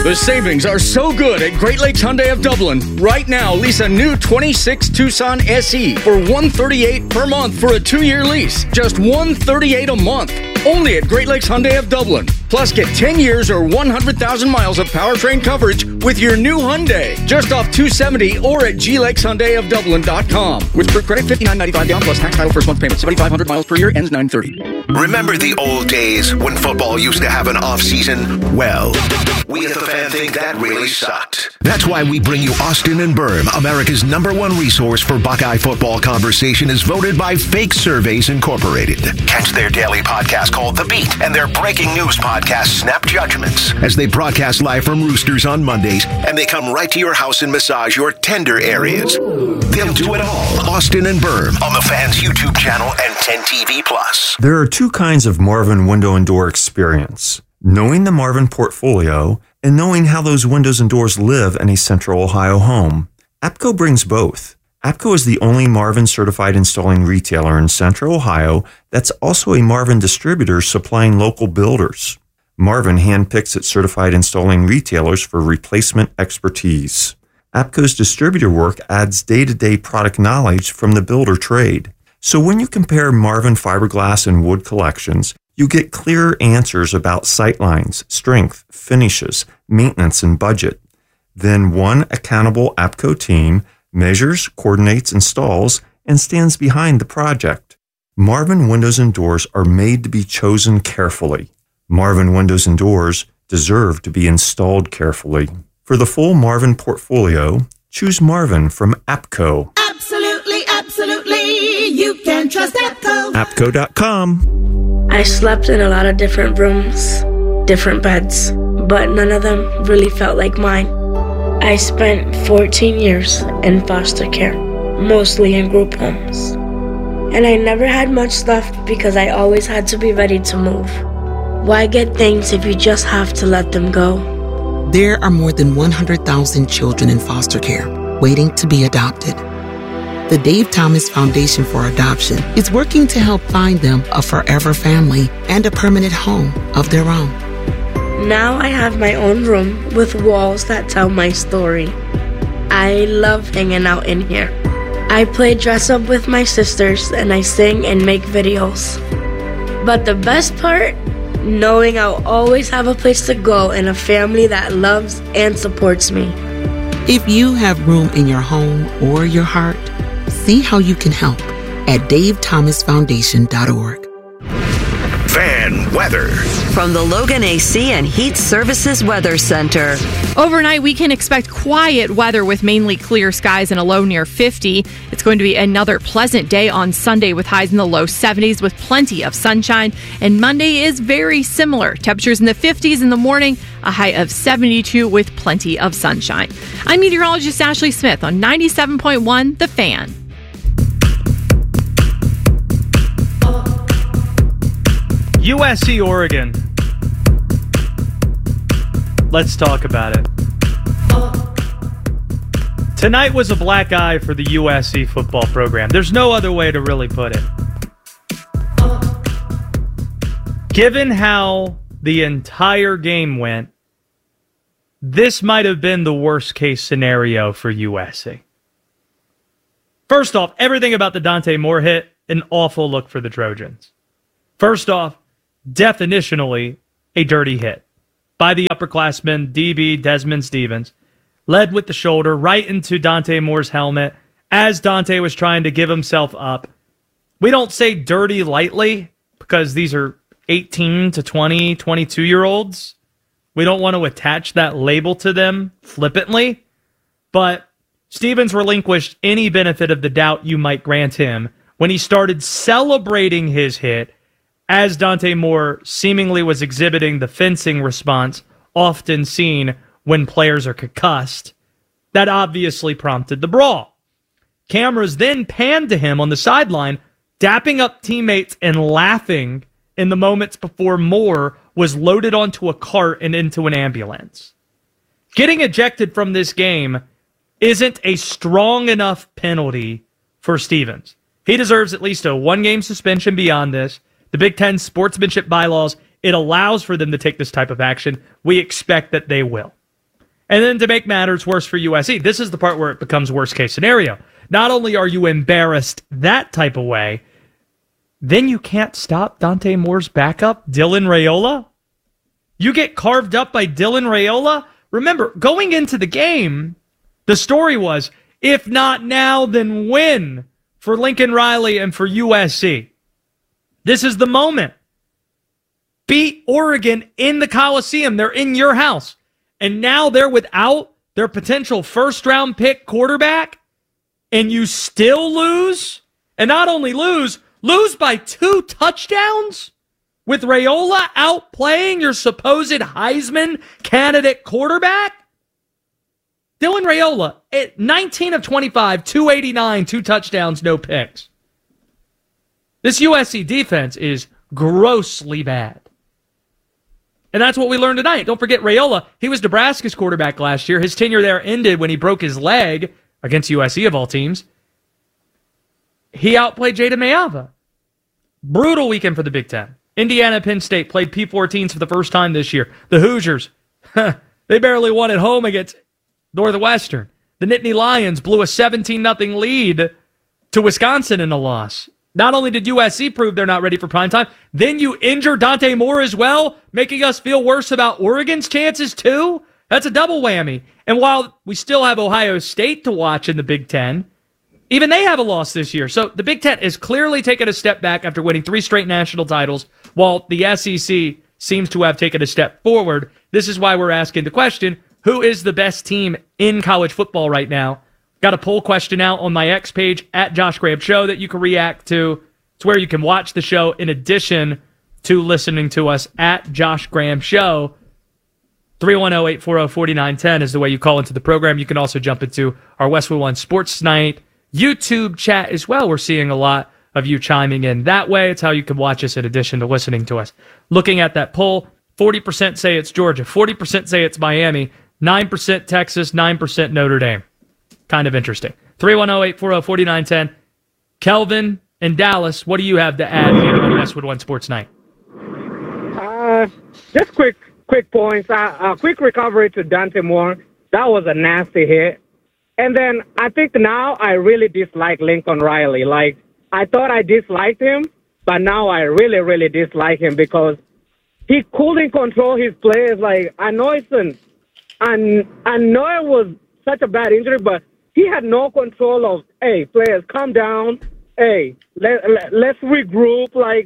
The savings are so good at Great Lakes Hyundai of Dublin. Right now, lease a new 26 Tucson SE for $138 per month for a 2-year lease. Just $138 a month. Only at Great Lakes Hyundai of Dublin. Plus, get 10 years or 100,000 miles of powertrain coverage with your new Hyundai. Just off 270 or at glakeshyundaiofdublin.com. With per credit, $59.95 down plus tax title first month payment. 7,500 miles per year, ends 9/30. Remember the old days when football used to have an off-season? Well, we at The Fan think that really sucked. That's why we bring you Austin and Berm, America's #1 resource for Buckeye football conversation, is voted by Fake Surveys Incorporated. Catch their daily podcast called The Beat and their breaking news podcast, Snap Judgments, as they broadcast live from Roosters on Mondays, and they come right to your house and massage your tender areas. They'll do it all. Austin and Berm on The Fan's YouTube channel and 10TV+. There are two kinds of Marvin window and door experience: knowing the Marvin portfolio and knowing how those windows and doors live in a Central Ohio home. APCO brings both. APCO is the only Marvin certified installing retailer in Central Ohio that's also a Marvin distributor supplying local builders. Marvin handpicks its certified installing retailers for replacement expertise. APCO's distributor work adds day-to-day product knowledge from the builder trade. So when you compare Marvin fiberglass and wood collections, you get clearer answers about sightlines, strength, finishes, maintenance, and budget. Then one accountable APCO team measures, coordinates, installs, and stands behind the project. Marvin windows and doors are made to be chosen carefully. Marvin windows and doors deserve to be installed carefully. For the full Marvin portfolio, choose Marvin from APCO. Absolutely, absolutely, you can trust APCO. APCO.com. I slept in a lot of different rooms, different beds, but none of them really felt like mine. I spent 14 years in foster care, mostly in group homes. And I never had much stuff because I always had to be ready to move. Why get things if you just have to let them go? There are more than 100,000 children in foster care waiting to be adopted. The Dave Thomas Foundation for Adoption is working to help find them a forever family and a permanent home of their own. Now I have my own room with walls that tell my story. I love hanging out in here. I play dress up with my sisters and I sing and make videos. But the best part? Knowing I'll always have a place to go and a family that loves and supports me. If you have room in your home or your heart, see how you can help at davethomasfoundation.org. Fan weather from the Logan AC and Heat Services Weather Center. Overnight, we can expect quiet weather with mainly clear skies and a low near 50. It's going to be another pleasant day on Sunday with highs in the low 70s with plenty of sunshine. And Monday is very similar. Temperatures in the 50s in the morning, a high of 72 with plenty of sunshine. I'm meteorologist Ashley Smith on 97.1 The Fan. USC Oregon. Let's talk about it. Tonight was a black eye for the USC football program. There's no other way to really put it. Given how the entire game went, this might have been the worst case scenario for USC. First off, everything about the Dante Moore hit, an awful look for the Trojans. First off, definitionally a dirty hit by the upperclassman DB Desmond Stevens, led with the shoulder right into Dante Moore's helmet as Dante was trying to give himself up. We don't say dirty lightly because these are 18 to 20, 22-year-olds. We don't want to attach that label to them flippantly, but Stevens relinquished any benefit of the doubt you might grant him when he started celebrating his hit as Dante Moore seemingly was exhibiting the fencing response often seen when players are concussed. That obviously prompted the brawl. Cameras then panned to him on the sideline, dapping up teammates and laughing in the moments before Moore was loaded onto a cart and into an ambulance. Getting ejected from this game isn't a strong enough penalty for Stevens. He deserves at least a one-game suspension beyond this. The Big Ten sportsmanship bylaws, it allows for them to take this type of action. We expect that they will. And then to make matters worse for USC, this is the part where it becomes worst case scenario. Not only are you embarrassed that type of way, then you can't stop Dante Moore's backup, Dylan Raiola. You get carved up by Dylan Raiola. Remember, going into the game, the story was, if not now, then when for Lincoln Riley and for USC. This is the moment. Beat Oregon in the Coliseum. They're in your house. And now they're without their potential first-round pick quarterback, and you still lose? And not only lose by 2 touchdowns? With Raiola outplaying your supposed Heisman candidate quarterback? Dylan Raiola, 19 of 25, 289, 2 touchdowns, no picks. This USC defense is grossly bad. And that's what we learned tonight. Don't forget Raiola. He was Nebraska's quarterback last year. His tenure there ended when he broke his leg against USC of all teams. He outplayed Jada Mayava. Brutal weekend for the Big Ten. Indiana Penn State played P14s for the first time this year. The Hoosiers, they barely won at home against Northwestern. The Nittany Lions blew a 17-0 lead to Wisconsin in a loss. Not only did USC prove they're not ready for primetime, then you injure Dante Moore as well, making us feel worse about Oregon's chances too? That's a double whammy. And while we still have Ohio State to watch in the Big Ten, even they have a loss this year. So the Big Ten is clearly taking a step back after winning 3 straight national titles, while the SEC seems to have taken a step forward. This is why we're asking the question, who is the best team in college football right now? Got a poll question out on my X page, at Josh Graham Show, that you can react to. It's where you can watch the show in addition to listening to us at Josh Graham Show. 310-840-4910 is the way you call into the program. You can also jump into our Westwood One Sports Night YouTube chat as well. We're seeing a lot of you chiming in that way. It's how you can watch us in addition to listening to us. Looking at that poll, 40% say it's Georgia, 40% say it's Miami, 9% Texas, 9% Notre Dame. Kind of interesting. 310-840-4910. Kelvin in Dallas, what do you have to add here on Westwood One Sports Night? Just quick points. Quick recovery to Dante Moore. That was a nasty hit. And then I think now I really dislike Lincoln Riley. Like, I thought I disliked him, but now I really, really dislike him because he couldn't control his players. Like, I know it was such a bad injury, but he had no control of, hey, players, calm down. Hey, let's regroup. Like,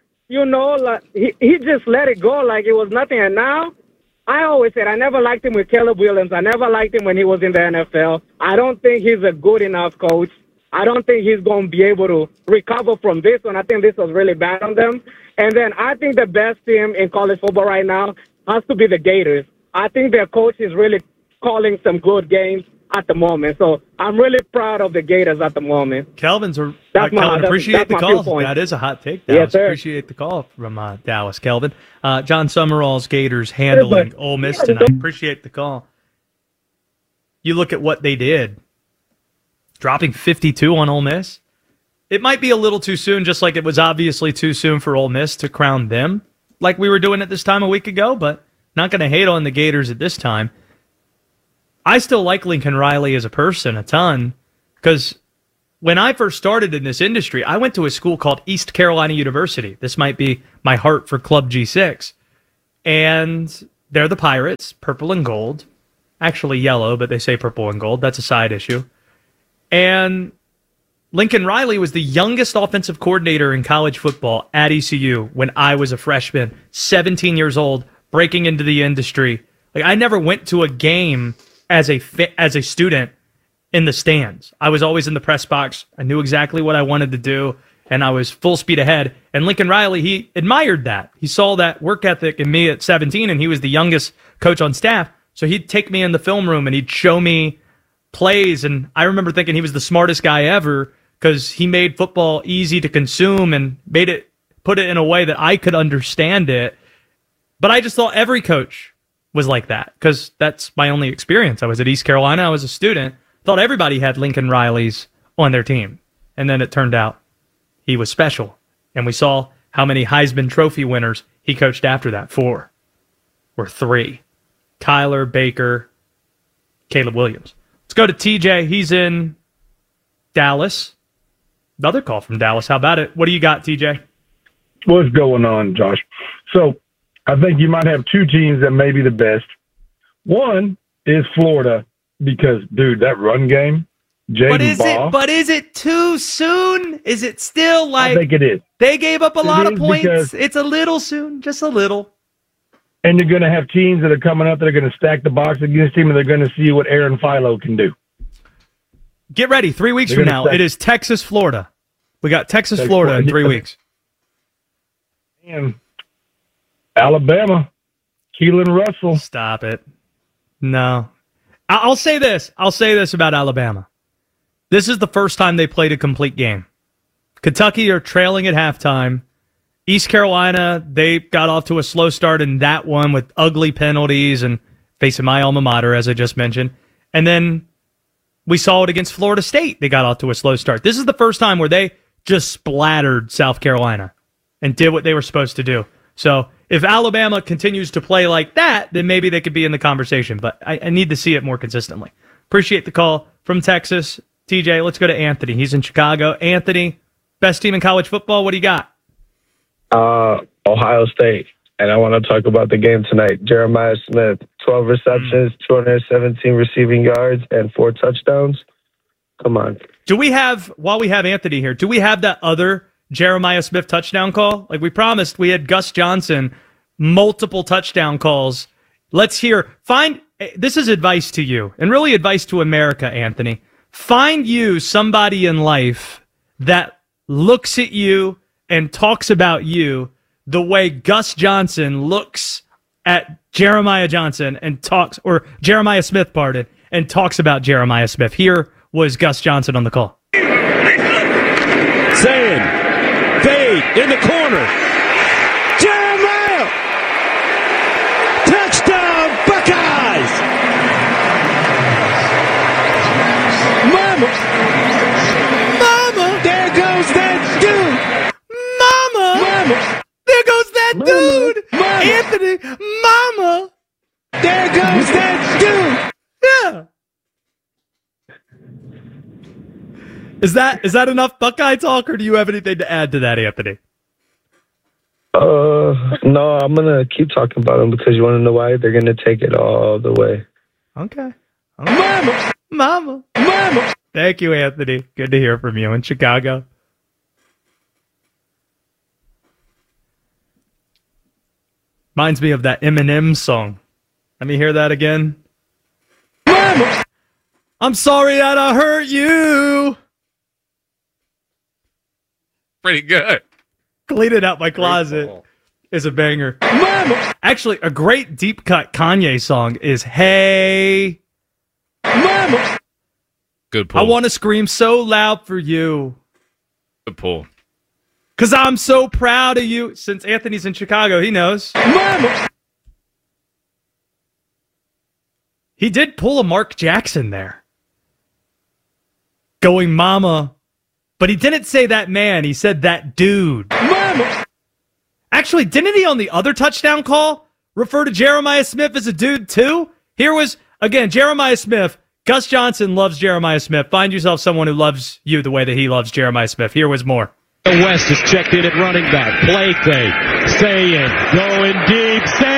he just let it go like it was nothing. And now, I always said I never liked him with Caleb Williams. I never liked him when he was in the NFL. I don't think he's a good enough coach. I don't think he's going to be able to recover from this one. I think this was really bad on them. And then I think the best team in college football right now has to be the Gators. I think their coach is really calling some good games at the moment. So I'm really proud of the Gators at the moment. Kelvin, appreciate the call. That is a hot take, Dallas. Yes, sir. Appreciate the call from Dallas, Kelvin. John Summerall's Gators handling Ole Miss tonight. Appreciate the call. You look at what they did. Dropping 52 on Ole Miss. It might be a little too soon, just like it was obviously too soon for Ole Miss to crown them like we were doing at this time a week ago, but not going to hate on the Gators at this time. I still like Lincoln Riley as a person a ton because when I first started in this industry, I went to a school called East Carolina University. This might be my heart for Club G6. And they're the Pirates, purple and gold. Actually yellow, but they say purple and gold. That's a side issue. And Lincoln Riley was the youngest offensive coordinator in college football at ECU when I was a freshman, 17 years old, breaking into the industry. Like, I never went to a game as a student in the stands. I was always in the press box. I knew exactly what I wanted to do, and I was full speed ahead. And Lincoln Riley, he admired that. He saw that work ethic in me at 17, and he was the youngest coach on staff. So he'd take me in the film room, and he'd show me plays. And I remember thinking he was the smartest guy ever because he made football easy to consume and put it in a way that I could understand it. But I just thought every coach was like that because that's my only experience. I was at East Carolina. I was a student. Thought everybody had Lincoln Rileys on their team. And then it turned out he was special. And we saw how many Heisman Trophy winners he coached after that. 4 or 3. Kyler, Baker, Caleb Williams. Let's go to TJ. He's in Dallas. Another call from Dallas. How about it? What do you got, TJ? What's going on, Josh? So I think you might have two teams that may be the best. One is Florida because, dude, that run game, Jaden Baugh. But is it too soon? Is it still like... I think it is. They gave up a lot of points. It's a little soon, just a little. And you're going to have teams that are coming up that are going to stack the box against him, and they're going to see what Aaron Philo can do. Get ready. 3 weeks from now, it is Texas, Florida. We got Texas, Florida in 3 weeks. And Alabama, Keelan Russell. Stop it. No. I'll say this. I'll say this about Alabama. This is the first time they played a complete game. Kentucky are trailing at halftime. East Carolina, they got off to a slow start in that one with ugly penalties and facing my alma mater, as I just mentioned. And then we saw it against Florida State. They got off to a slow start. This is the first time where they just splattered South Carolina and did what they were supposed to do. So if Alabama continues to play like that, then maybe they could be in the conversation. But I need to see it more consistently. Appreciate the call from Texas. TJ, let's go to Anthony. He's in Chicago. Anthony, best team in college football. What do you got? Ohio State. And I want to talk about the game tonight. Jeremiah Smith, 12 receptions, 217 receiving yards, and 4 touchdowns. Come on. Do we have, while we have Anthony here, do we have that other Jeremiah Smith touchdown call? Like we promised, we had Gus Johnson, multiple touchdown calls. Let's hear. This is advice to you, and really advice to America, Anthony. Find you somebody in life that looks at you and talks about you the way Gus Johnson looks at Jeremiah Johnson and talks, or Jeremiah Smith, pardon, and talks about Jeremiah Smith. Here was Gus Johnson on the call. Saying, fade in the corner. Jeremiah! Touchdown, Buckeyes! Mama! There goes that dude! Mama! There goes that dude! Anthony! Mama! There goes that dude! Yeah! Is that enough Buckeye talk, or do you have anything to add to that, Anthony? No, I'm going to keep talking about them because you want to know why? They're going to take it all the way. Okay. Mama! Thank you, Anthony. Good to hear from you in Chicago. Reminds me of that Eminem song. Let me hear that again. Mama! I'm sorry that I hurt you. Pretty good. Cleaning out my closet is a banger. Mama! Actually, a great deep cut Kanye song is Hey Mama. Good pull. I want to scream so loud for you. Good pull. Because I'm so proud of you. Since Anthony's in Chicago, he knows. Mama! He did pull a Mark Jackson there. Going mama. But he didn't say that man. He said that dude. Mama! Actually, didn't he on the other touchdown call refer to Jeremiah Smith as a dude too? Here was, again, Jeremiah Smith. Gus Johnson loves Jeremiah Smith. Find yourself someone who loves you the way that he loves Jeremiah Smith. Here was more. West is checked in at running back. Play fake. Saying, going deep.